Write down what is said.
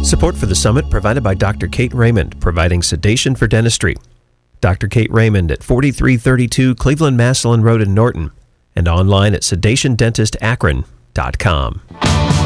Support for the summit provided by Dr. Kate Raymond, providing sedation for dentistry. Dr. Kate Raymond at 4332 Cleveland Massillon Road in Norton, and online at sedationdentitakron.com.